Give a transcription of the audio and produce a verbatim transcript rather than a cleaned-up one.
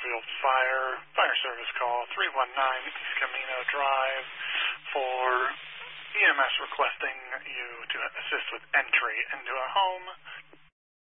Bakersfield Fire, fire service call three one nine East Camino Drive for E M S requesting you to assist with entry into a home